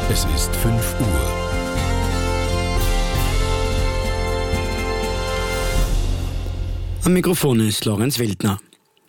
Es ist 5 Uhr. Am Mikrofon ist Lorenz Wildner.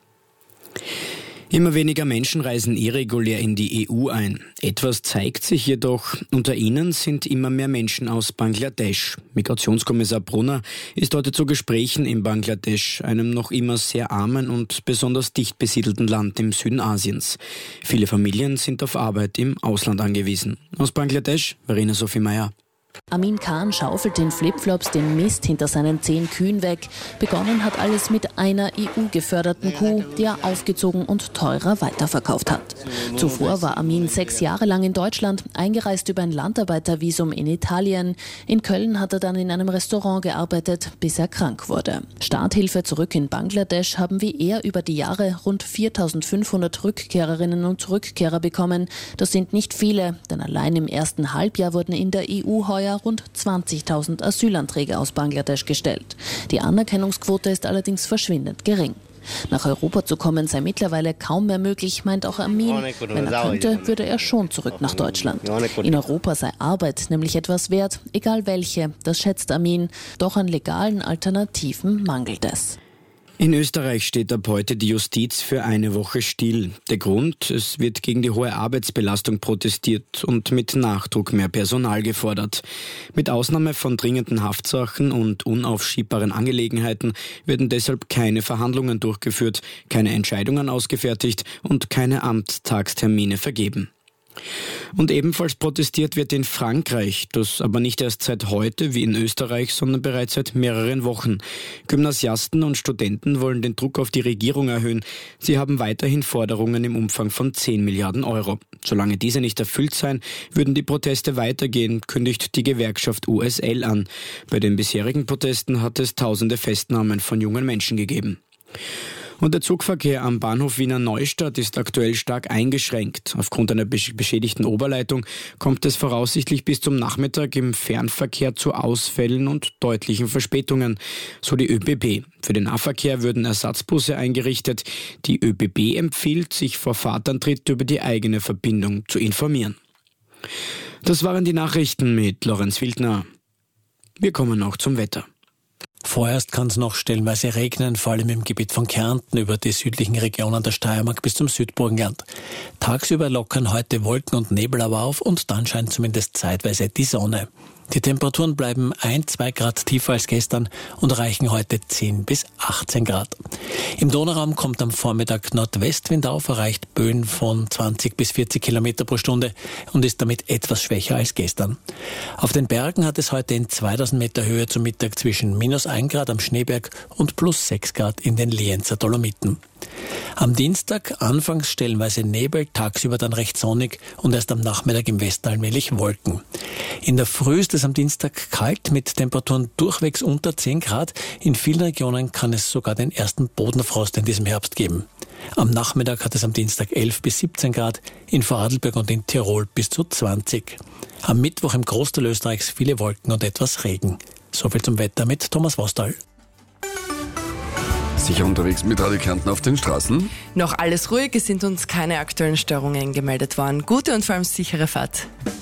Immer weniger Menschen reisen irregulär in die EU ein. Etwas zeigt sich jedoch. Unter ihnen sind immer mehr Menschen aus Bangladesch. Migrationskommissar Brunner ist heute zu Gesprächen in Bangladesch, einem noch immer sehr armen und besonders dicht besiedelten Land im Süden Asiens. Viele Familien sind auf Arbeit im Ausland angewiesen. Aus Bangladesch, Verena Sophie Meyer. Amin Khan schaufelt in Flipflops den Mist hinter seinen 10 Kühen weg. Begonnen hat alles mit einer EU-geförderten Kuh, die er aufgezogen und teurer weiterverkauft hat. Zuvor war Amin 6 Jahre lang in Deutschland, eingereist über ein Landarbeitervisum in Italien. In Köln hat er dann in einem Restaurant gearbeitet, bis er krank wurde. Starthilfe zurück in Bangladesch haben wie er über die Jahre rund 4.500 Rückkehrerinnen und Rückkehrer bekommen. Das sind nicht viele, denn allein im ersten Halbjahr wurden in der EU heuer rund 20.000 Asylanträge aus Bangladesch gestellt. Die Anerkennungsquote ist allerdings verschwindend gering. Nach Europa zu kommen sei mittlerweile kaum mehr möglich, meint auch Amin. Wenn er könnte, würde er schon zurück nach Deutschland. In Europa sei Arbeit nämlich etwas wert, egal welche, das schätzt Amin. Doch an legalen Alternativen mangelt es. In Österreich steht ab heute die Justiz für eine Woche still. Der Grund: es wird gegen die hohe Arbeitsbelastung protestiert und mit Nachdruck mehr Personal gefordert. Mit Ausnahme von dringenden Haftsachen und unaufschiebbaren Angelegenheiten werden deshalb keine Verhandlungen durchgeführt, keine Entscheidungen ausgefertigt und keine Amtstagstermine vergeben. Und ebenfalls protestiert wird in Frankreich, das aber nicht erst seit heute wie in Österreich, sondern bereits seit mehreren Wochen. Gymnasiasten und Studenten wollen den Druck auf die Regierung erhöhen. Sie haben weiterhin Forderungen im Umfang von 10 Milliarden Euro. Solange diese nicht erfüllt seien, würden die Proteste weitergehen, kündigt die Gewerkschaft USL an. Bei den bisherigen Protesten hat es tausende Festnahmen von jungen Menschen gegeben. Und der Zugverkehr am Bahnhof Wiener Neustadt ist aktuell stark eingeschränkt. Aufgrund einer beschädigten Oberleitung kommt es voraussichtlich bis zum Nachmittag im Fernverkehr zu Ausfällen und deutlichen Verspätungen, so die ÖBB. Für den Nahverkehr würden Ersatzbusse eingerichtet. Die ÖBB empfiehlt, sich vor Fahrtantritt über die eigene Verbindung zu informieren. Das waren die Nachrichten mit Lorenz Wildner. Wir kommen noch zum Wetter. Vorerst kann es noch stellenweise regnen, vor allem im Gebiet von Kärnten über die südlichen Regionen der Steiermark bis zum Südburgenland. Tagsüber lockern heute Wolken und Nebel aber auf und dann scheint zumindest zeitweise die Sonne. Die Temperaturen bleiben 1-2 Grad tiefer als gestern und erreichen heute 10 bis 18 Grad. Im Donauraum kommt am Vormittag Nordwestwind auf, erreicht Böen von 20 bis 40 Kilometer pro Stunde und ist damit etwas schwächer als gestern. Auf den Bergen hat es heute in 2000 Meter Höhe zum Mittag zwischen -1 Grad am Schneeberg und +6 Grad in den Lienzer Dolomiten. Am Dienstag anfangs stellenweise Nebel, tagsüber dann recht sonnig und erst am Nachmittag im Westen allmählich Wolken. In der Früh ist es am Dienstag kalt mit Temperaturen durchwegs unter 10 Grad. In vielen Regionen kann es sogar den ersten Bodenfrost in diesem Herbst geben. Am Nachmittag hat es am Dienstag 11 bis 17 Grad, in Vorarlberg und in Tirol bis zu 20. Am Mittwoch im Großteil Österreichs viele Wolken und etwas Regen. Soviel zum Wetter mit Thomas Vostal. Sicher unterwegs mit Radio Kärnten auf den Straßen? Noch alles ruhig, es sind uns keine aktuellen Störungen gemeldet worden. Gute und vor allem sichere Fahrt.